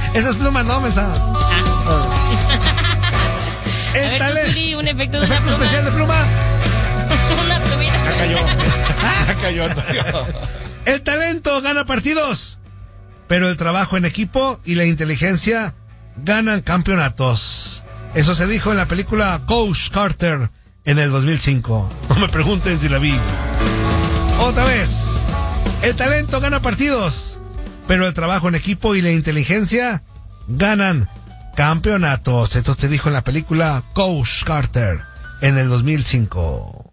Esas plumas no, mensaje. El talento. Un efecto de una pluma. Especial de pluma. Una plumita. Ya cayó, Antonio. El talento gana partidos, pero el trabajo en equipo y la inteligencia ganan campeonatos. Eso se dijo en la película Coach Carter en el 2005. No me pregunten si la vi. Otra vez. El talento gana partidos, pero el trabajo en equipo y la inteligencia ganan campeonatos. Esto se dijo en la película Coach Carter en el 2005.